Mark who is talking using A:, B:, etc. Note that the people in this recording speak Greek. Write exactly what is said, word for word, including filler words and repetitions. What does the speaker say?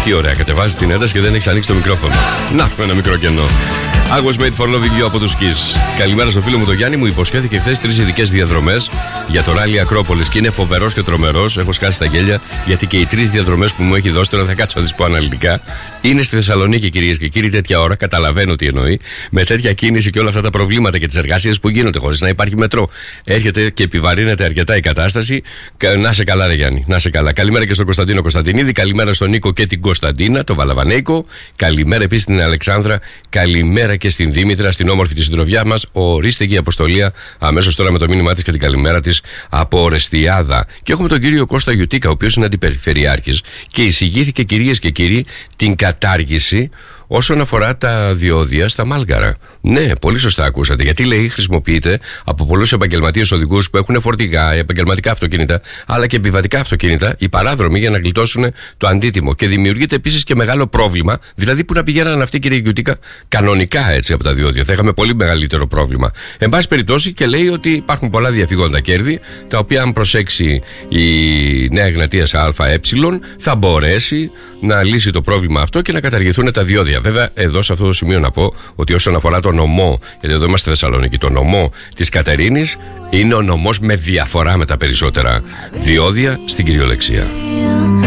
A: Τι ωραία, κατεβάζει την ένταση και δεν έχει ανοίξει το μικρόφωνο. Να, ένα μικρό κενό. I was made for loving you από τους Kiss. Καλημέρα στο φίλο μου τον Γιάννη, μου υποσχέθηκε χθες τρεις ειδικές διαδρομές για το ράλι Ακρόπολης και είναι φοβερός και τρομερός. Έχω σκάσει τα γέλια γιατί και οι τρεις διαδρομές που μου έχει δώσει, τώρα θα κάτσω να τις πω αναλυτικά, είναι στη Θεσσαλονίκη, κυρίες και κύριοι. Τέτοια ώρα, καταλαβαίνω τι εννοεί, με τέτοια κίνηση και όλα αυτά τα προβλήματα και τις εργασίες που γίνονται χωρίς να υπάρχει μετρό. Έρχεται και επιβαρύνεται αρκετά η κατάσταση. Να σε καλά, ρε Γιάννη, να σε καλά. Καλημέρα και στον Κωνσταντίνο Κωνσταντινίδη, καλημέρα στον Νίκο και την Κωνσταντίνα, τον Βαλαβανέικο. Καλημέρα επίσης στην Αλεξάνδρα, καλημέρα και στην Δήμητρα, στην όμορφη τη συντροφιά μας. Ορίστε και η Αποστολία αμέσως τώρα με το μήνυμά της και την καλημέρα της από Ορεστιάδα. Και έχουμε τον κύριο Κώστα Γιουτίκα, ο οποίος είναι αντιπεριφερειάρχης και εισηγήθηκε, κυρίες και κύριοι, την κατάργηση όσον αφορά τα διόδια στα Μάλγαρα. Ναι, πολύ σωστά ακούσατε. Γιατί λέει χρησιμοποιείται από πολλούς επαγγελματίες οδηγούς που έχουν φορτηγά, επαγγελματικά αυτοκίνητα, αλλά και επιβατικά αυτοκίνητα, οι παράδρομοι για να γλιτώσουν το αντίτιμο. Και δημιουργείται επίσης και μεγάλο πρόβλημα, δηλαδή που να πηγαίναν αυτοί, κύριε Γιουτίκα, κανονικά έτσι από τα διόδια. Θα είχαμε πολύ μεγαλύτερο πρόβλημα. Εν πάση περιπτώσει, και λέει ότι υπάρχουν πολλά διαφυγόντα κέρδη, τα οποία αν προσέξει η Νέα Εγνατίας ΑΕ, θα μπορέσει να λύσει το πρόβλημα αυτό και να καταργηθούν τα διόδια. Βέβαια, εδώ σε αυτό το σημείο να πω ότι όσον αφορά το νομό, γιατί εδώ είμαστε Θεσσαλονίκη, το νομό της Κατερίνης είναι ο νομός με διαφορά με τα περισσότερα διόδια στην κυριολεξία.